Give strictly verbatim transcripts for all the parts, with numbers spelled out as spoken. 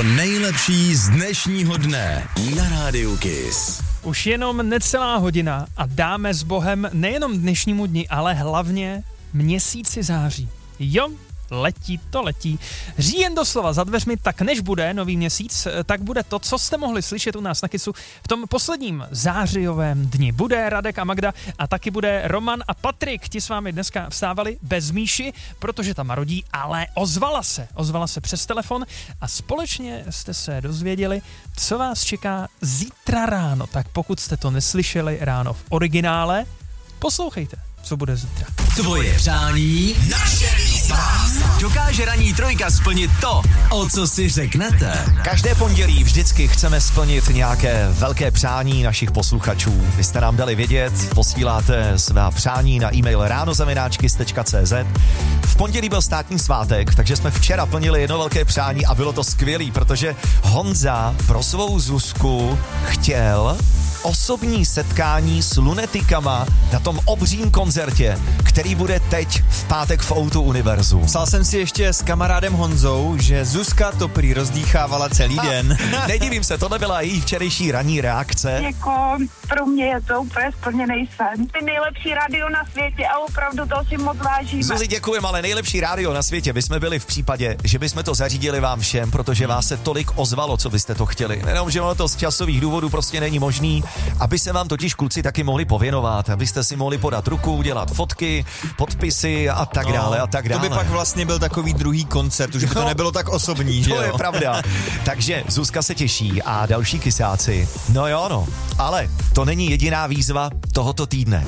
nejlepší z dnešního dne na Rádiu Kiss. Už jenom necelá hodina a dáme s Bohem nejenom dnešnímu dni, ale hlavně měsíci září. Jo, letí to letí. Říjen doslova za dveřmi, tak než bude nový měsíc, tak bude to, co jste mohli slyšet u nás na Kissu v tom posledním zářijovém dni. Bude Radek a Magda a taky bude Roman a Patrik. Ti s vámi dneska vstávali bez Míši, protože ta marodí, ale ozvala se. Ozvala se přes telefon a společně jste se dozvěděli, co vás čeká zítra ráno. Tak pokud jste to neslyšeli ráno v originále, poslouchejte, co bude zítra. Tvoje přání, naše výzva. Dokáže ranní trojka splnit to, o co si řeknete. Každé pondělí vždycky chceme splnit nějaké velké přání našich posluchačů. Vy jste nám dali vědět, posíláte svá přání na e-mail ránozavináč.kiss tečka cé zet. V pondělí byl státní svátek, takže jsme včera plnili jedno velké přání a bylo to skvělý, protože Honza pro svou Zuzku chtěl osobní setkání s lunetikama na tom obřím koncertě, který bude teď v pátek v Outu Univerzu. Psal jsem si ještě s kamarádem Honzou, že Zuzka to prý rozdýchávala celý den. Nedivím se, tohle byla její včerejší ranní reakce. Jako pro mě je to úplně splněnej sen. Ty nejlepší rádio na světě a opravdu to si moc vážíme. Zuzi, děkujeme, ale nejlepší rádio na světě. My jsme byli v případě, že bychom to zařídili vám všem, protože vás se tolik ozvalo, co byste to chtěli. Jenom, že ono to z časových důvodů prostě není možný, aby se vám totiž kluci taky mohli pověnovat, abyste si mohli podat ruku, udělat fotky, podpisy a tak dále a tak dále. To by pak vlastně byl takový druhý koncert, už by to no, nebylo tak osobní, že to jo? je pravda. Takže Zuzka se těší a další kysáci. No jo, no. Ale to není jediná výzva tohoto týdne.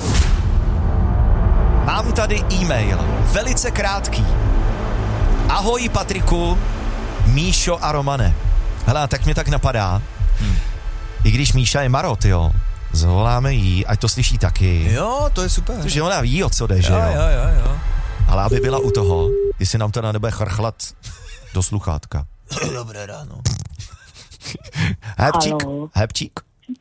Mám tady e-mail, velice krátký. Ahoj Patriku, Míšo a Romane. Hele, tak mě tak napadá, hmm. i když Míša je marot, jo, zavoláme jí, ať to slyší taky. Jo, to je super. Protože ona ví, o co jde, že jo? Jo, jo, jo, jo. Ale aby byla u toho, jestli nám to na nebe chrchlat do sluchátka. Dobré ráno. Hepčík, Haló. hepčík.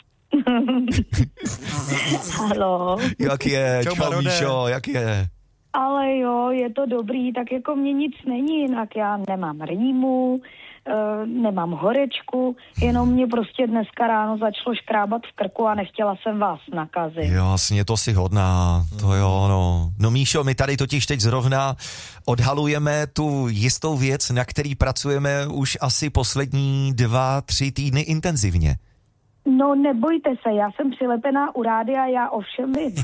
Haló. Jak je, Čau, čau, Marode. Míšo, jak je? Ale jo, je to dobrý, tak jako mě nic není jinak. Já nemám rýmu, e, nemám horečku, jenom mě prostě dneska ráno začalo škrábat v krku a nechtěla jsem vás nakazit. Jo, jasně, to si hodná, to jo, no. No Míšo, my tady totiž teď zrovna odhalujeme tu jistou věc, na který pracujeme už asi poslední dva, tři týdny intenzivně. No nebojte se, já jsem přilepená u rádia, já ovšem vím.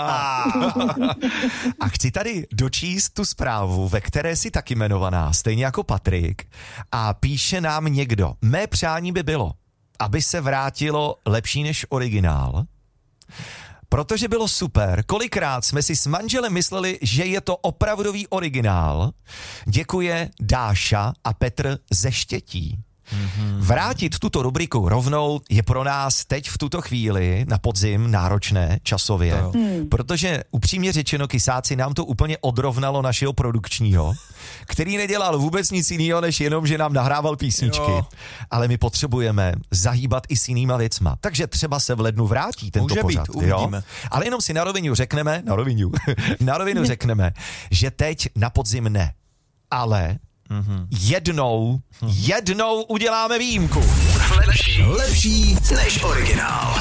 A chci tady dočíst tu zprávu, ve které jsi taky jmenovaná, stejně jako Patrik, a píše nám někdo, mé přání by bylo, aby se vrátilo lepší než originál, protože bylo super, kolikrát jsme si s manželem mysleli, že je to opravdový originál. Děkuje Dáša a Petr ze Štětí. Mm-hmm. Vrátit tuto rubriku rovnou je pro nás teď v tuto chvíli na podzim náročné časově, mm. protože upřímně řečeno kysáci nám to úplně odrovnalo našeho produkčního, který nedělal vůbec nic jiného, než jenom, že nám nahrával písničky. Jo. Ale my potřebujeme zahýbat i s jinýma věcma. Takže třeba se v lednu vrátí tento Může pořad. být, uvidíme. Jo? Ale jenom si na rovinu řekneme, na rovinu, na rovinu řekneme, že teď na podzim ne. Ale Mm-hmm. Jednou, jednou uděláme výjimku. Lepší, lepší než originál.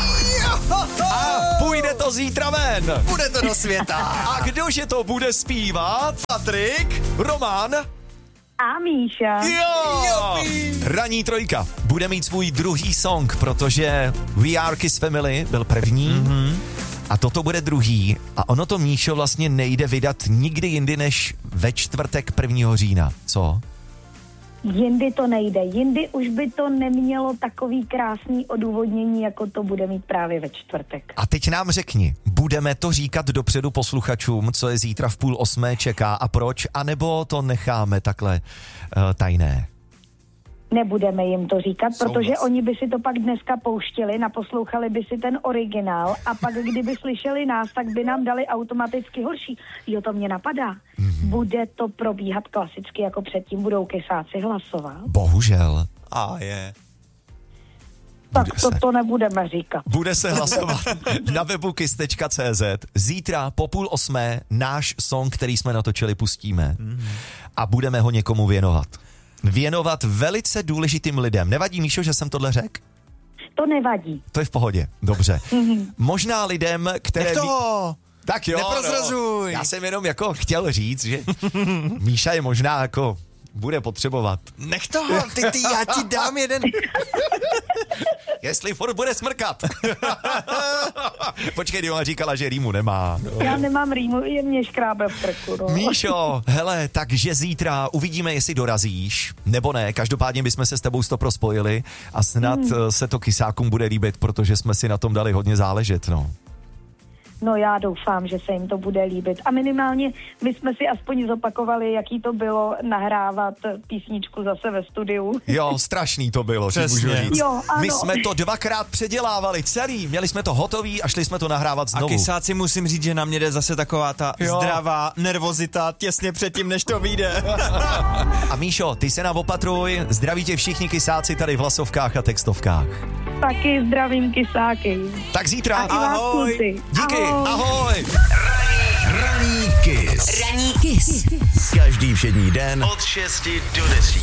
A půjde to zítra ven. Bude to do světa. A kdože to bude zpívat? Patrik, Roman A Míša. Jo! Ranní trojka bude mít svůj druhý song, protože We Are Kiss Family byl první. Mm-hmm. A toto bude druhý. A ono to, Míšo, vlastně nejde vydat nikdy jindy než ve čtvrtek prvního října. Co? Jindy to nejde. Jindy už by to nemělo takový krásný odůvodnění, jako to bude mít právě ve čtvrtek. A teď nám řekni, budeme to říkat dopředu posluchačům, co je zítra v půl osmé čeká a proč, anebo to necháme takhle uh, tajné? Nebudeme jim to říkat, Souhlas. protože oni by si to pak dneska pouštěli, naposlouchali by si ten originál a pak kdyby slyšeli nás, tak by nám dali automaticky horší. Jo, to mě napadá. Mm-hmm. Bude to probíhat klasicky, jako předtím budou kysáci hlasovat? Bohužel. A je. Tak Bude to, se. to nebudeme říkat. Bude se hlasovat na webu kiss tečka cé zet. Zítra po půl osmé náš song, který jsme natočili, pustíme. Mm-hmm. A budeme ho někomu věnovat. věnovat velice důležitým lidem. Nevadí, Míšo, že jsem tohle řekl? To nevadí. To je v pohodě, dobře. Možná lidem, které... Nech toho! Tak jo, Neprozrazuj. No. Já jsem jenom jako chtěl říct, že Míša je možná jako bude potřebovat. Nech toho, ty, ty, já ti dám jeden. Jestli furt bude smrkat. Počkej, ona říkala, že rýmu nemá. No. Já nemám rýmu, jen mě škrábe v krku. No. Míšo, hele, takže zítra uvidíme, jestli dorazíš, nebo ne. Každopádně bychom se s tebou stopro spojili a snad hmm. se to kysákům bude líbit, protože jsme si na tom dali hodně záležet, no. No já doufám, že se jim to bude líbit. A minimálně my jsme si aspoň zopakovali, jaký to bylo nahrávat písničku zase ve studiu. Jo, strašný to bylo, si můžu říct. Jo, ano. My jsme to dvakrát předělávali celý, měli jsme to hotový a šli jsme to nahrávat znovu. A kysáci, musím říct, že na mě jde zase taková ta jo. zdravá nervozita těsně předtím, než to vyjde. A Míšo, ty se nám opatruj, zdraví tě všichni kysáci tady v hlasovkách a textovkách. Taky zdravím kysáky. Tak zítra. A i vás, ahoj. kluci. Díky, ahoj. ahoj. Ranní Kiss. Ranní Kiss. Každý všední den od šesti do deseti.